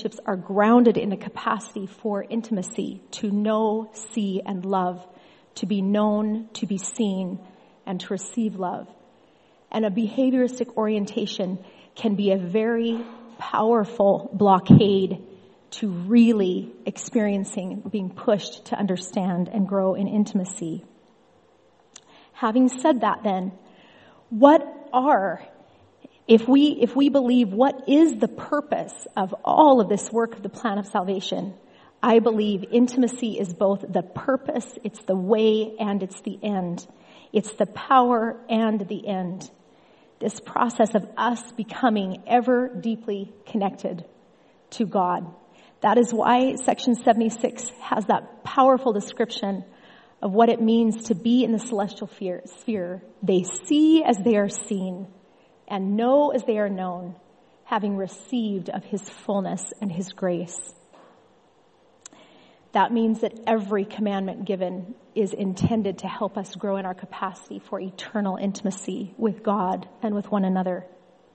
relationships are grounded in a capacity for intimacy, to know, see, and love, to be known, to be seen, and to receive love. And a behavioristic orientation can be a very powerful blockade to really experiencing, being pushed to understand and grow in intimacy. Having said that then, if we believe what is the purpose of all of this work of the plan of salvation, I believe intimacy is both the purpose, it's the way, and it's the end. It's the power and the end. This process of us becoming ever deeply connected to God. That is why Section 76 has that powerful description of what it means to be in the celestial sphere. They see as they are seen, and know as they are known, having received of his fullness and his grace. That means that every commandment given is intended to help us grow in our capacity for eternal intimacy with God and with one another.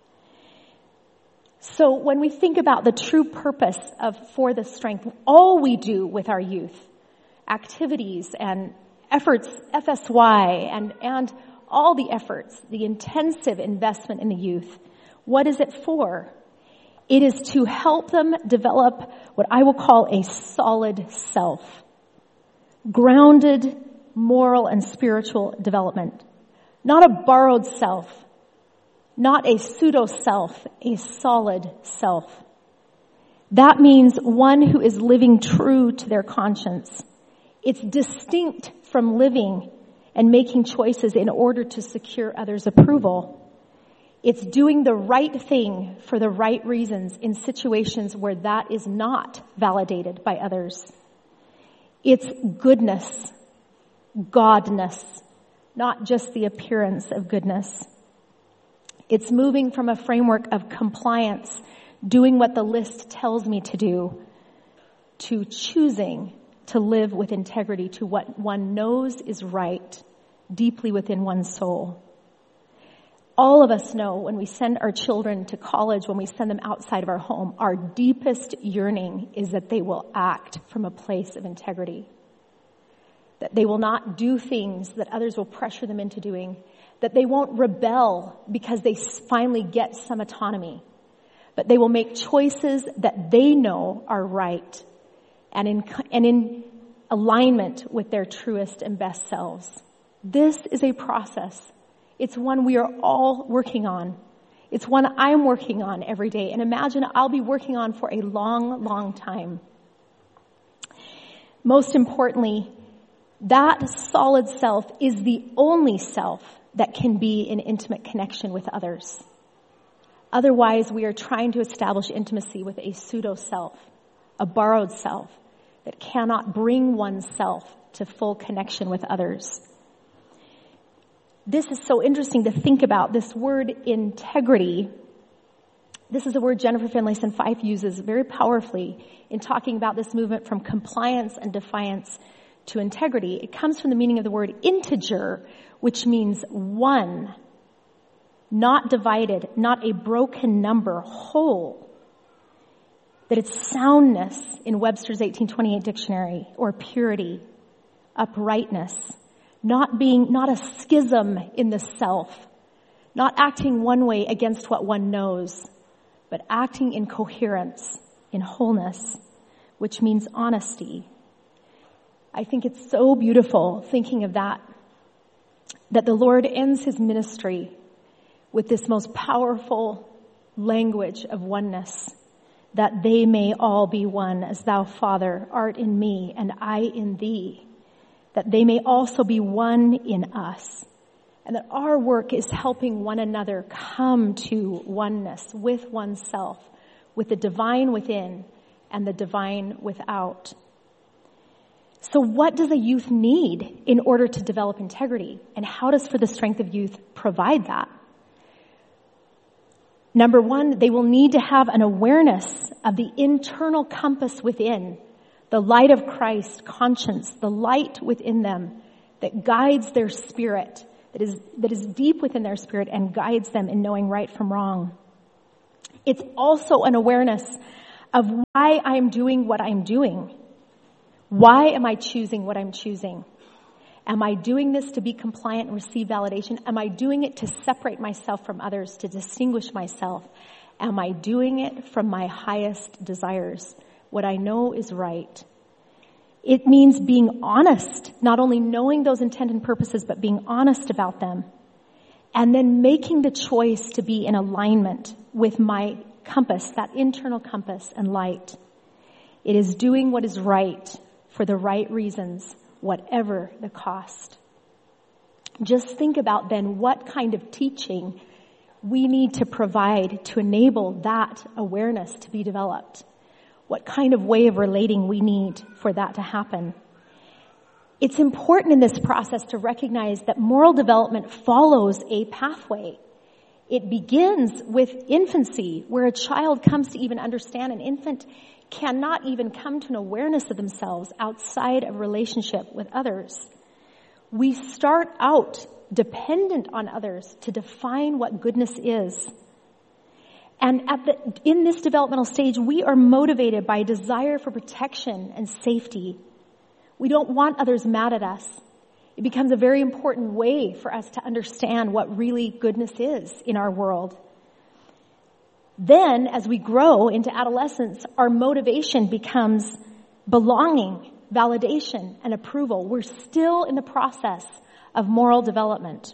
So when we think about the true purpose for the strength, all we do with our youth, activities and efforts, FSY, and all the efforts, the intensive investment in the youth, what is it for? It is to help them develop what I will call a solid self. Grounded moral and spiritual development. Not a borrowed self. Not a pseudo-self, a solid self. That means one who is living true to their conscience. It's distinct from living and making choices in order to secure others' approval. It's doing the right thing for the right reasons in situations where that is not validated by others. It's goodness, godness, not just the appearance of goodness. It's moving from a framework of compliance, doing what the list tells me to do, to choosing to live with integrity, to what one knows is right, deeply within one's soul. All of us know when we send our children to college, when we send them outside of our home, our deepest yearning is that they will act from a place of integrity. That they will not do things that others will pressure them into doing. That they won't rebel because they finally get some autonomy. But they will make choices that they know are right and in alignment with their truest and best selves. This is a process. It's one we are all working on. It's one I'm working on every day. And imagine I'll be working on for a long, long time. Most importantly, that solid self is the only self that can be in intimate connection with others. Otherwise, we are trying to establish intimacy with a pseudo-self, a borrowed self that cannot bring oneself to full connection with others. This is so interesting to think about. This word integrity, this is a word Jennifer Finlayson Fife uses very powerfully in talking about this movement from compliance and defiance to integrity. It comes from the meaning of the word integer, which means one, not divided, not a broken number, whole. That it's soundness in Webster's 1828 dictionary, or purity, uprightness. Not a schism in the self, not acting one way against what one knows, but acting in coherence, in wholeness, which means honesty. I think it's so beautiful thinking of that the Lord ends his ministry with this most powerful language of oneness, that they may all be one, as thou, Father, art in me and I in thee. That they may also be one in us, and that our work is helping one another come to oneness with oneself, with the divine within and the divine without. So what does a youth need in order to develop integrity? And how does For the Strength of Youth provide that? Number one, they will need to have an awareness of the internal compass within, the light of Christ, conscience, the light within them that guides their spirit, that is deep within their spirit and guides them in knowing right from wrong. It's also an awareness of why I'm doing what I'm doing. Why am I choosing what I'm choosing? Am I doing this to be compliant and receive validation? Am I doing it to separate myself from others, to distinguish myself? Am I doing it from my highest desires, what I know is right? It means being honest, not only knowing those intent and purposes, but being honest about them. And then making the choice to be in alignment with my compass, that internal compass and light. It is doing what is right for the right reasons, whatever the cost. Just think about then what kind of teaching we need to provide to enable that awareness to be developed. What kind of way of relating we need for that to happen. It's important in this process to recognize that moral development follows a pathway. It begins with infancy, where a child comes to even understand. An infant cannot even come to an awareness of themselves outside of relationship with others. We start out dependent on others to define what goodness is. And in this developmental stage, we are motivated by a desire for protection and safety. We don't want others mad at us. It becomes a very important way for us to understand what really goodness is in our world. Then, as we grow into adolescence, our motivation becomes belonging, validation, and approval. We're still in the process of moral development.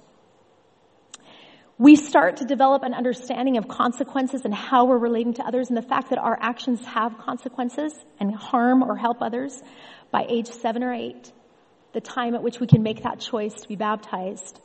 We start to develop an understanding of consequences and how we're relating to others, and the fact that our actions have consequences and harm or help others by age 7 or 8, the time at which we can make that choice to be baptized.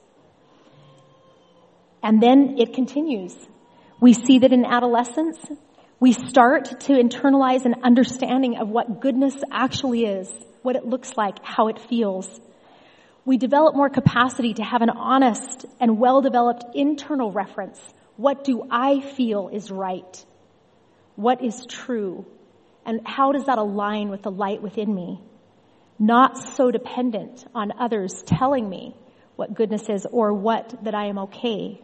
And then it continues. We see that in adolescence, we start to internalize an understanding of what goodness actually is, what it looks like, how it feels. We develop more capacity to have an honest and well-developed internal reference. What do I feel is right? What is true? And how does that align with the light within me? Not so dependent on others telling me what goodness is or that I am okay.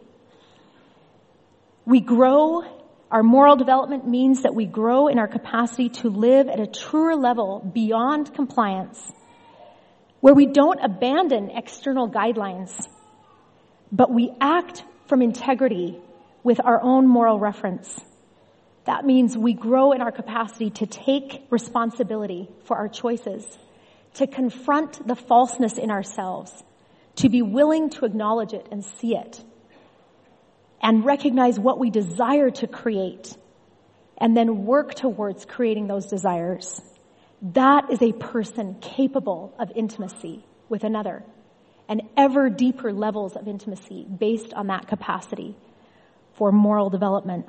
We grow. Our moral development means that we grow in our capacity to live at a truer level beyond compliance, where we don't abandon external guidelines, but we act from integrity with our own moral reference. That means we grow in our capacity to take responsibility for our choices, to confront the falseness in ourselves, to be willing to acknowledge it and see it, and recognize what we desire to create, and then work towards creating those desires. That is a person capable of intimacy with another, and ever deeper levels of intimacy based on that capacity for moral development.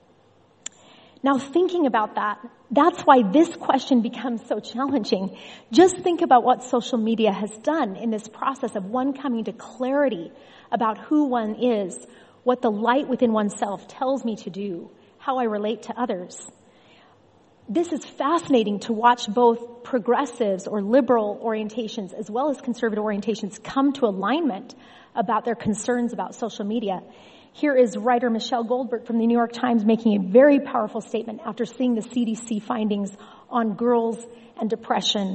Now, thinking about that, that's why this question becomes so challenging. Just think about what social media has done in this process of one coming to clarity about who one is, what the light within oneself tells me to do, how I relate to others. This is fascinating to watch both progressives or liberal orientations as well as conservative orientations come to alignment about their concerns about social media. Here is writer Michelle Goldberg from the New York Times making a very powerful statement after seeing the CDC findings on girls and depression.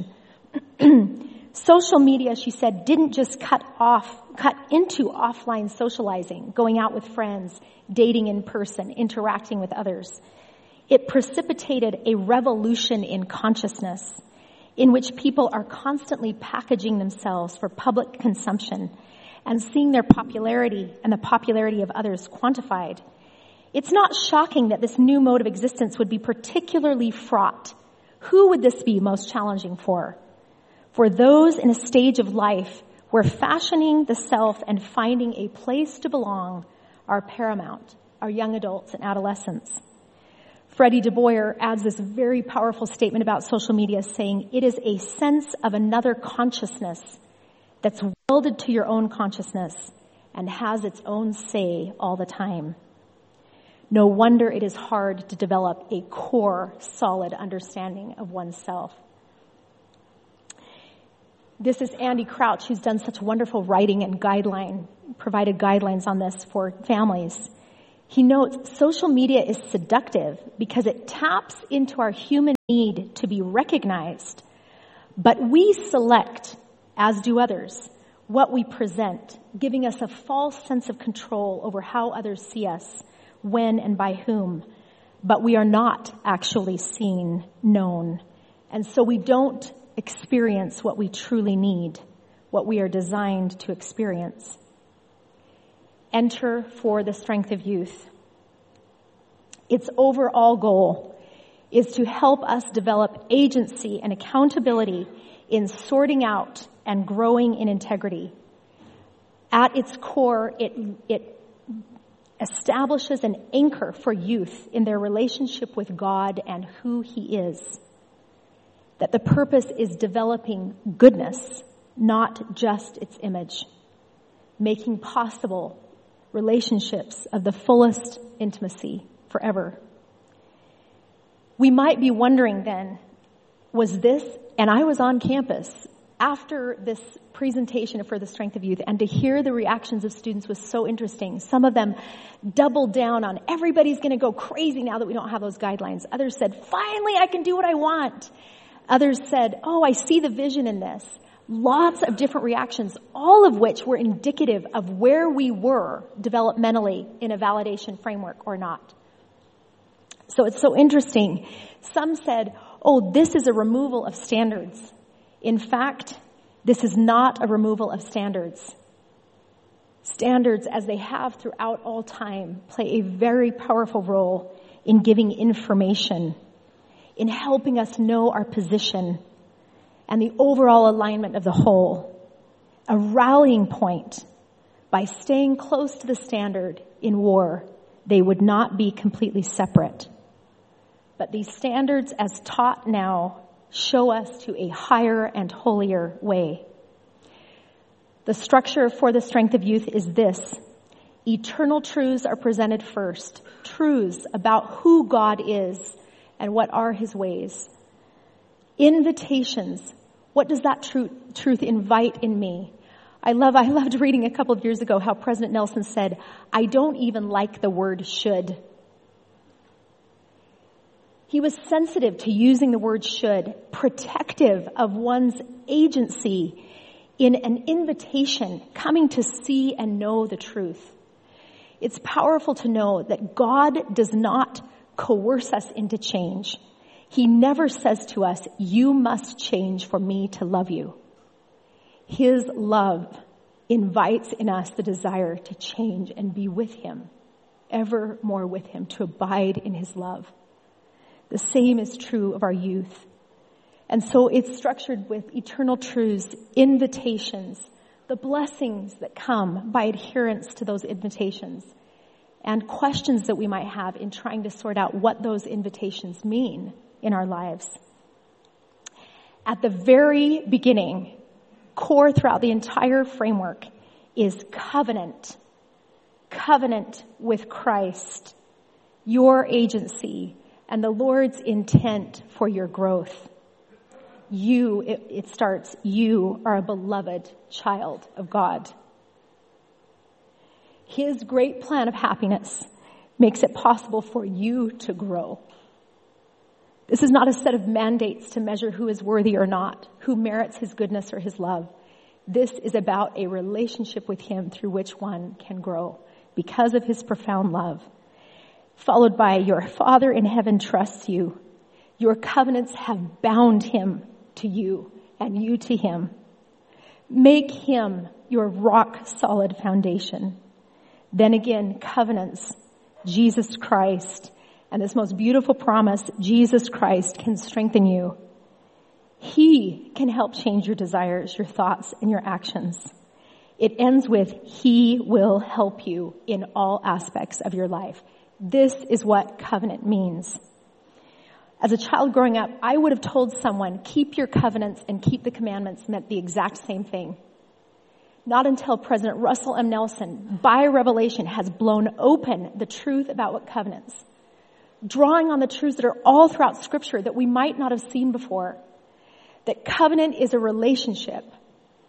Social media, she said, didn't just cut into offline socializing, going out with friends, dating in person, interacting with others. It precipitated a revolution in consciousness in which people are constantly packaging themselves for public consumption and seeing their popularity and the popularity of others quantified. It's not shocking that this new mode of existence would be particularly fraught. Who would this be most challenging for? For those in a stage of life where fashioning the self and finding a place to belong are paramount, our young adults and adolescents. Freddie Du Bois adds this very powerful statement about social media, saying, it is a sense of another consciousness that's welded to your own consciousness and has its own say all the time. No wonder it is hard to develop a core, solid understanding of oneself. This is Andy Crouch, who's done such wonderful writing and provided guidelines on this for families. He notes social media is seductive because it taps into our human need to be recognized, but we select, as do others, what we present, giving us a false sense of control over how others see us, when and by whom. But we are not actually seen, known. And so we don't experience what we truly need, what we are designed to experience. Enter for the Strength of Youth. Its overall goal is to help us develop agency and accountability in sorting out and growing in integrity. At its core, it establishes an anchor for youth in their relationship with God and who He is. That the purpose is developing goodness, not just its image. Making possible relationships of the fullest intimacy forever. We might be wondering then, was this, and I was on campus after this presentation for the Strength of Youth, and to hear the reactions of students was so interesting. Some of them doubled down on everybody's going to go crazy now that we don't have those guidelines. Others said, finally I can do what I want. Others said, oh, I see the vision in this. Lots of different reactions, all of which were indicative of where we were developmentally in a validation framework or not. So it's so interesting. Some said, oh, this is a removal of standards. In fact, this is not a removal of standards. Standards, as they have throughout all time, play a very powerful role in giving information, in helping us know our position and the overall alignment of the whole. A rallying point. By staying close to the standard in war, they would not be completely separate. But these standards, as taught now, show us to a higher and holier way. The structure for the Strength of Youth is this. Eternal truths are presented first. Truths about who God is and what are His ways. Invitations. What does that truth invite in me? I loved reading a couple of years ago how President Nelson said, I don't even like the word should. He was sensitive to using the word should, protective of one's agency in an invitation, coming to see and know the truth. It's powerful to know that God does not coerce us into change. He never says to us, you must change for me to love you. His love invites in us the desire to change and be with Him, ever more with Him, to abide in His love. The same is true of our youth. And so it's structured with eternal truths, invitations, the blessings that come by adherence to those invitations, and questions that we might have in trying to sort out what those invitations mean in our lives. At the very beginning, core throughout the entire framework is covenant. Covenant with Christ, your agency, and the Lord's intent for your growth. It starts, you are a beloved child of God. His great plan of happiness makes it possible for you to grow. This is not a set of mandates to measure who is worthy or not, who merits His goodness or His love. This is about a relationship with Him through which one can grow because of His profound love. Followed by, your Father in heaven trusts you. Your covenants have bound Him to you and you to Him. Make Him your rock-solid foundation. Then again, covenants, Jesus Christ, and this most beautiful promise, Jesus Christ can strengthen you. He can help change your desires, your thoughts, and your actions. It ends with, He will help you in all aspects of your life. This is what covenant means. As a child growing up, I would have told someone, keep your covenants and keep the commandments meant the exact same thing. Not until President Russell M. Nelson, by revelation, has blown open the truth about what covenants, drawing on the truths that are all throughout Scripture that we might not have seen before. That covenant is a relationship.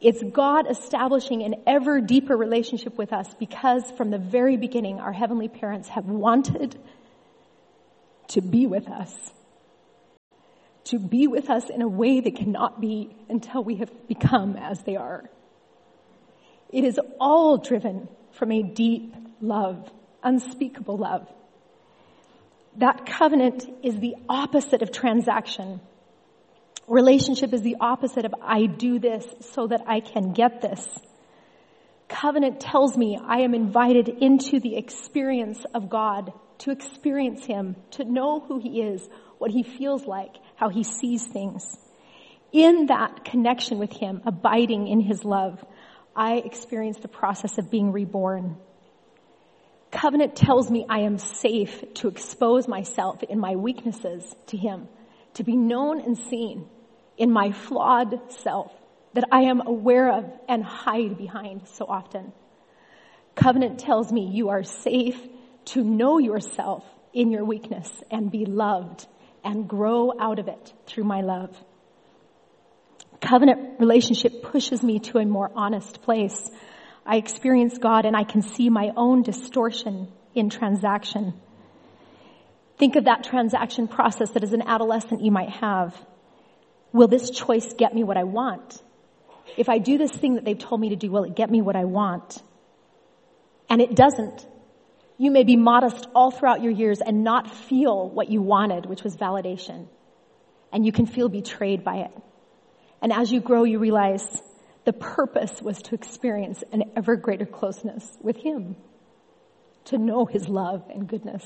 It's God establishing an ever deeper relationship with us because from the very beginning, our heavenly parents have wanted to be with us. To be with us in a way that cannot be until we have become as they are. It is all driven from a deep love, unspeakable love. That covenant is the opposite of transaction. Relationship is the opposite of I do this so that I can get this. Covenant tells me I am invited into the experience of God, to experience Him, to know who He is, what He feels like, how He sees things. In that connection with Him, abiding in His love, I experience the process of being reborn. Covenant tells me I am safe to expose myself in my weaknesses to Him, to be known and seen in my flawed self that I am aware of and hide behind so often. Covenant tells me you are safe to know yourself in your weakness and be loved and grow out of it through my love. Covenant relationship pushes me to a more honest place. I experience God and I can see my own distortion in transaction. Think of that transaction process that as an adolescent you might have. Will this choice get me what I want? If I do this thing that they've told me to do, will it get me what I want? And it doesn't. You may be modest all throughout your years and not feel what you wanted, which was validation. And you can feel betrayed by it. And as you grow, you realize the purpose was to experience an ever greater closeness with Him, to know His love and goodness.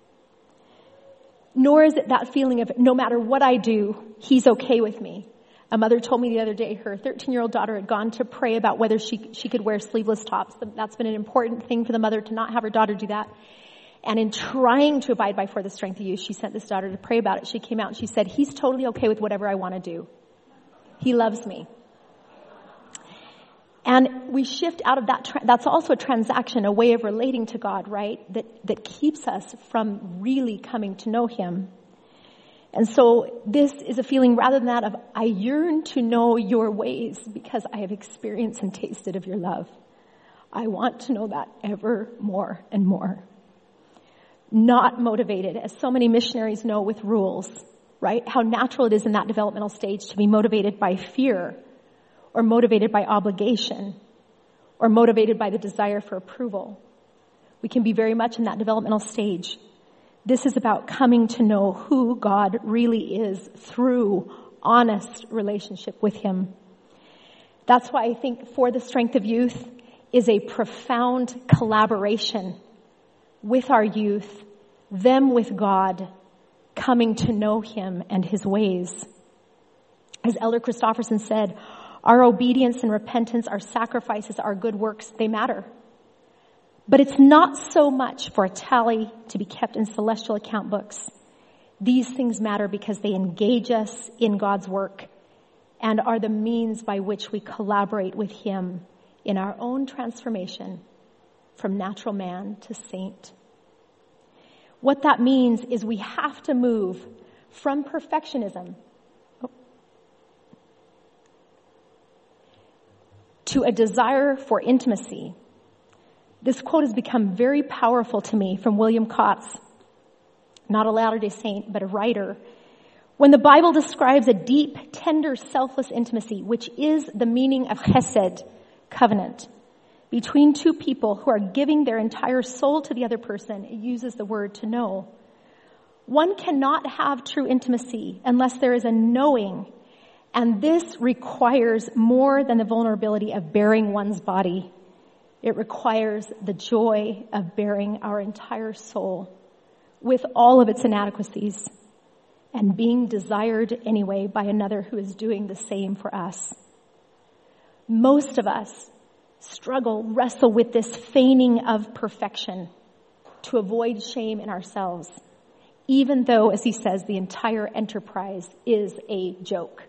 Nor is it that feeling of no matter what I do, He's okay with me. A mother told me the other day her 13-year-old daughter had gone to pray about whether she could wear sleeveless tops. That's been an important thing for the mother to not have her daughter do that. And in trying to abide by For the Strength of Youth, she sent this daughter to pray about it. She came out and she said, He's totally okay with whatever I want to do. He loves me. And we shift out of that. That's also a transaction, a way of relating to God, right? That keeps us from really coming to know Him. And so this is a feeling rather than that of, I yearn to know your ways because I have experienced and tasted of your love. I want to know that ever more and more. Not motivated, as so many missionaries know, with rules, right? How natural it is in that developmental stage to be motivated by fear, or motivated by obligation, or motivated by the desire for approval. We can be very much in that developmental stage. This is about coming to know who God really is through honest relationship with Him. That's why I think For the Strength of Youth is a profound collaboration with our youth, them with God, coming to know Him and His ways. As Elder Christofferson said, our obedience and repentance, our sacrifices, our good works, they matter. But it's not so much for a tally to be kept in celestial account books. These things matter because they engage us in God's work and are the means by which we collaborate with Him in our own transformation from natural man to saint. What that means is we have to move from perfectionism to a desire for intimacy. This quote has become very powerful to me from William Kotz, not a Latter-day Saint, but a writer. When the Bible describes a deep, tender, selfless intimacy, which is the meaning of chesed, covenant, between two people who are giving their entire soul to the other person, it uses the word to know. One cannot have true intimacy unless there is a knowing, and this requires more than the vulnerability of bearing one's body. It requires the joy of bearing our entire soul with all of its inadequacies and being desired anyway by another who is doing the same for us. Most of us wrestle with this feigning of perfection to avoid shame in ourselves, even though, as he says, the entire enterprise is a joke.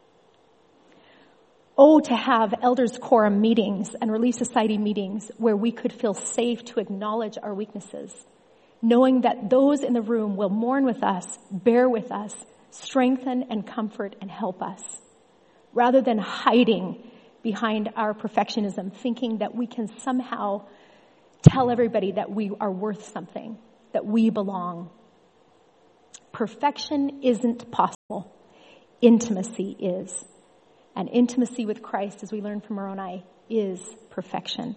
Oh, to have Elders Quorum meetings and Relief Society meetings where we could feel safe to acknowledge our weaknesses, knowing that those in the room will mourn with us, bear with us, strengthen and comfort and help us, rather than hiding behind our perfectionism, thinking that we can somehow tell everybody that we are worth something, that we belong. Perfection isn't possible. Intimacy is. And intimacy with Christ, as we learn from Moroni, is perfection.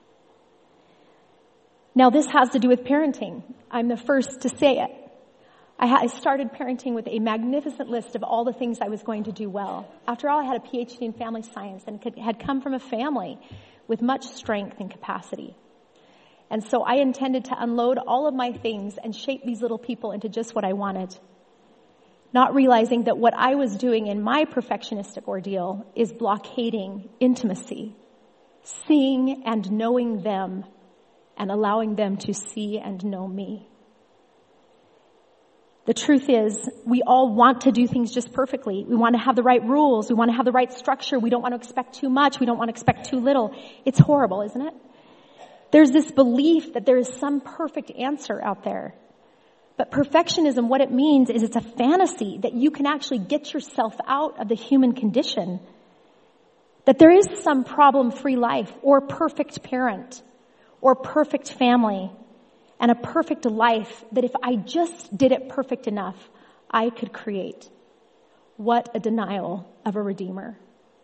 Now, this has to do with parenting. I'm the first to say it. I started parenting with a magnificent list of all the things I was going to do well. After all, I had a PhD in family science and had come from a family with much strength and capacity. And so I intended to unload all of my things and shape these little people into just what I wanted, not realizing that what I was doing in my perfectionistic ordeal is blockading intimacy, seeing and knowing them, and allowing them to see and know me. The truth is, we all want to do things just perfectly. We want to have the right rules. We want to have the right structure. We don't want to expect too much. We don't want to expect too little. It's horrible, isn't it? There's this belief that there is some perfect answer out there. But perfectionism, what it means is it's a fantasy that you can actually get yourself out of the human condition. That there is some problem-free life or perfect parent or perfect family and a perfect life that if I just did it perfect enough, I could create. What a denial of a Redeemer.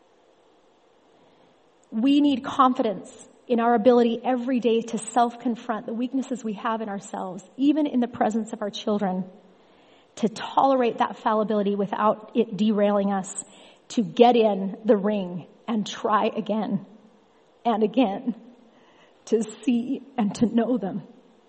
We need confidence in our ability every day to self-confront the weaknesses we have in ourselves, even in the presence of our children, to tolerate that fallibility without it derailing us, to get in the ring and try again and again, to see and to know them.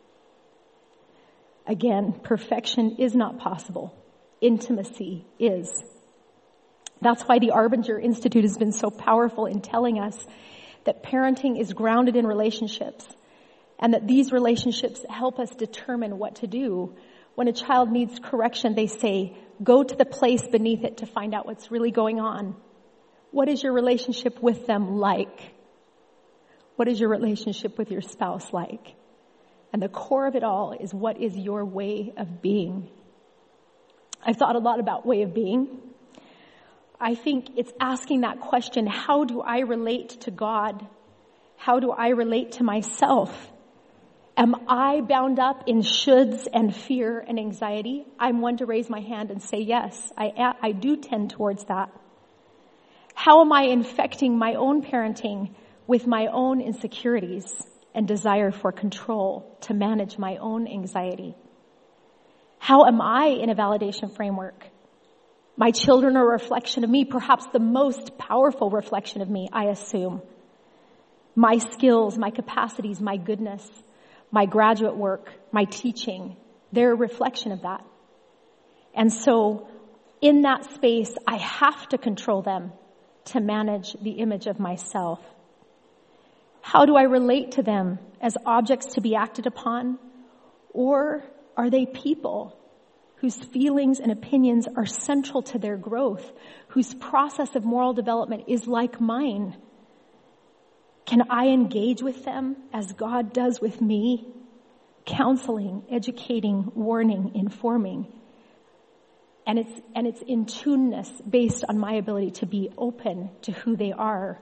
Again, perfection is not possible. Intimacy is. That's why the Arbinger Institute has been so powerful in telling us that parenting is grounded in relationships and that these relationships help us determine what to do. When a child needs correction, they say, go to the place beneath it to find out what's really going on. What is your relationship with them like? What is your relationship with your spouse like? And the core of it all is, what is your way of being? I've thought a lot about way of being. I think it's asking that question, how do I relate to God? How do I relate to myself? Am I bound up in shoulds and fear and anxiety? I'm one to raise my hand and say, yes, I do tend towards that. How am I infecting my own parenting with my own insecurities and desire for control to manage my own anxiety? How am I in a validation framework? My children are a reflection of me, perhaps the most powerful reflection of me, I assume. My skills, my capacities, my goodness, my graduate work, my teaching, they're a reflection of that. And so in that space, I have to control them to manage the image of myself. How do I relate to them? As objects to be acted upon? Or are they people whose feelings and opinions are central to their growth, whose process of moral development is like mine? Can I engage with them as God does with me? Counseling, educating, warning, informing. And it's in tuneness based on my ability to be open to who they are.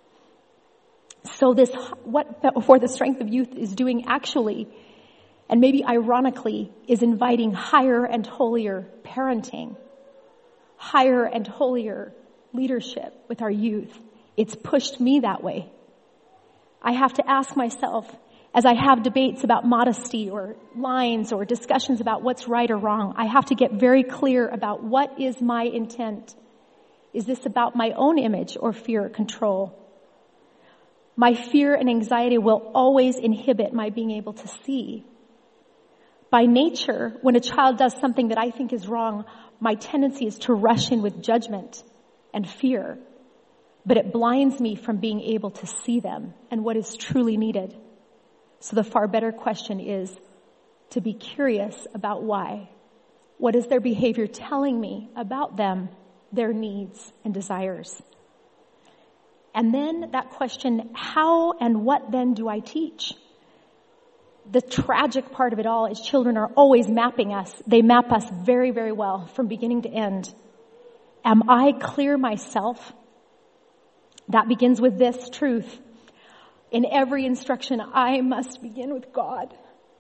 So this, what For the Strength of Youth is doing actually, and maybe ironically, is inviting higher and holier parenting, higher and holier leadership with our youth. It's pushed me that way. I have to ask myself, as I have debates about modesty or lines or discussions about what's right or wrong, I have to get very clear about what is my intent. Is this about my own image or fear or control? My fear and anxiety will always inhibit my being able to see. By nature, when a child does something that I think is wrong, my tendency is to rush in with judgment and fear. But it blinds me from being able to see them and what is truly needed. So the far better question is to be curious about why. What is their behavior telling me about them, their needs and desires? And then that question, how and what then do I teach? The tragic part of it all is children are always mapping us. They map us very, very well from beginning to end. Am I clear myself? That begins with this truth. In every instruction, I must begin with God.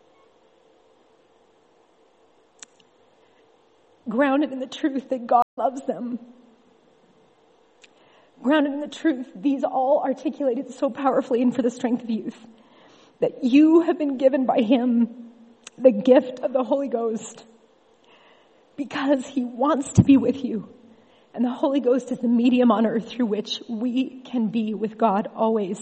Grounded in the truth that God loves them. Grounded in the truth, these all articulated so powerfully and for the strength of youth, that you have been given by Him the gift of the Holy Ghost because He wants to be with you. And the Holy Ghost is the medium on earth through which we can be with God always.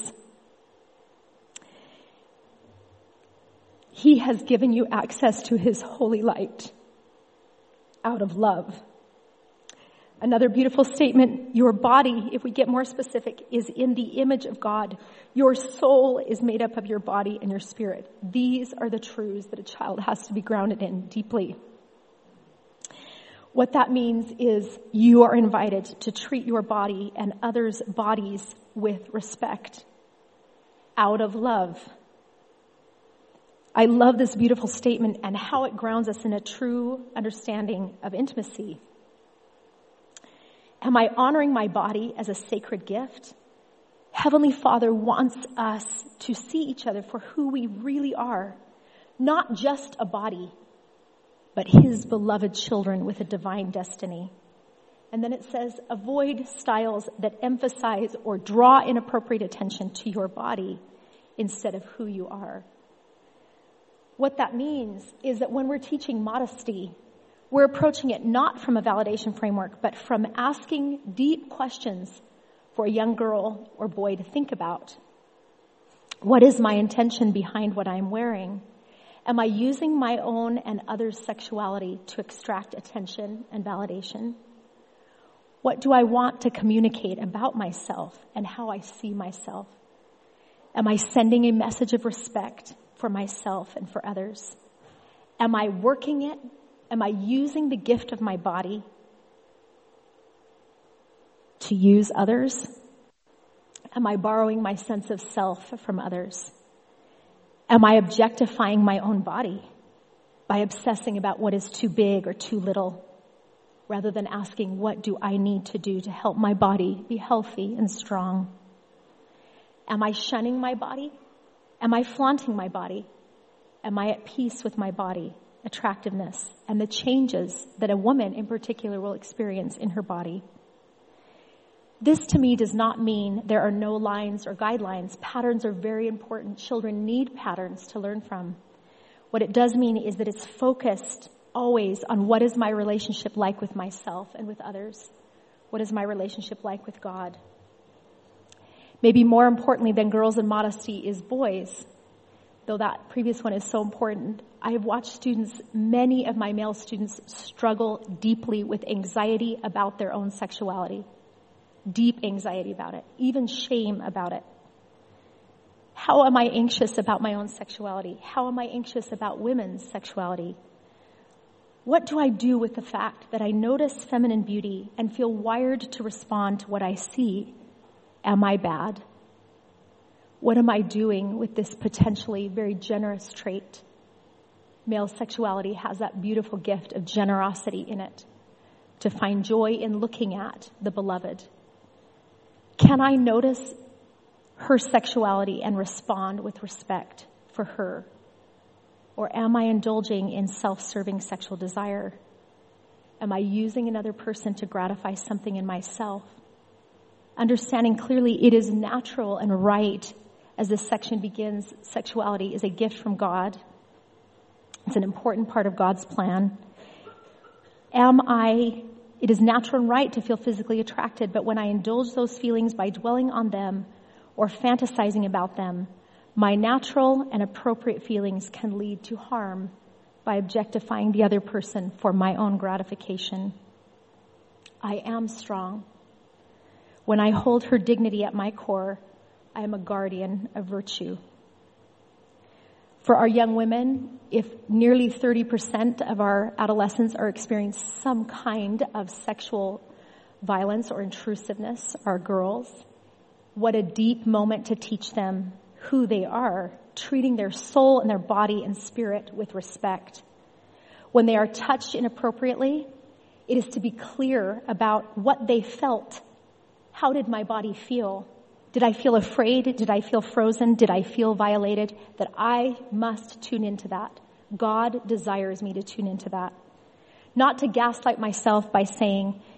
He has given you access to His holy light out of love. Another beautiful statement, your body, if we get more specific, is in the image of God. Your soul is made up of your body and your spirit. These are the truths that a child has to be grounded in deeply. What that means is you are invited to treat your body and others' bodies with respect, out of love. I love this beautiful statement and how it grounds us in a true understanding of intimacy. Am I honoring my body as a sacred gift? Heavenly Father wants us to see each other for who we really are, not just a body, but His beloved children with a divine destiny. And then it says, avoid styles that emphasize or draw inappropriate attention to your body instead of who you are. What that means is that when we're teaching modesty, we're approaching it not from a validation framework, but from asking deep questions for a young girl or boy to think about. What is my intention behind what I'm wearing? Am I using my own and others' sexuality to extract attention and validation? What do I want to communicate about myself and how I see myself? Am I sending a message of respect for myself and for others? Am I working it? Am I using the gift of my body to use others? Am I borrowing my sense of self from others? Am I objectifying my own body by obsessing about what is too big or too little, rather than asking, what do I need to do to help my body be healthy and strong? Am I shunning my body? Am I flaunting my body? Am I at peace with my body, attractiveness, and the changes that a woman in particular will experience in her body? This to me does not mean there are no lines or guidelines. Patterns are very important. Children need patterns to learn from. What it does mean is that it's focused always on what is my relationship like with myself and with others. What is my relationship like with God? Maybe more importantly than girls and modesty is boys. Though that previous one is so important, I have watched students, many of my male students, struggle deeply with anxiety about their own sexuality. Deep anxiety about it, even shame about it. How am I anxious about my own sexuality? How am I anxious about women's sexuality? What do I do with the fact that I notice feminine beauty and feel wired to respond to what I see? Am I bad? What am I doing with this potentially very generous trait? Male sexuality has that beautiful gift of generosity in it, to find joy in looking at the beloved. Can I notice her sexuality and respond with respect for her? Or am I indulging in self-serving sexual desire? Am I using another person to gratify something in myself? Understanding clearly it is natural and right, as this section begins, sexuality is a gift from God. It's an important part of God's plan. It is natural and right to feel physically attracted, but when I indulge those feelings by dwelling on them or fantasizing about them, my natural and appropriate feelings can lead to harm by objectifying the other person for my own gratification. I am strong. When I hold her dignity at my core, I am a guardian of virtue. For our young women, if nearly 30% of our adolescents are experiencing some kind of sexual violence or intrusiveness, are girls, what a deep moment to teach them who they are, treating their soul and their body and spirit with respect. When they are touched inappropriately, it is to be clear about what they felt. How did my body feel? Did I feel afraid? Did I feel frozen? Did I feel violated? That I must tune into that. God desires me to tune into that. Not to gaslight myself by saying,